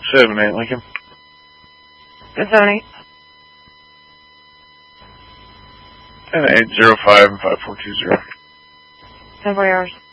78 Lincoln. 78. 805 and 5420. 10 for yours.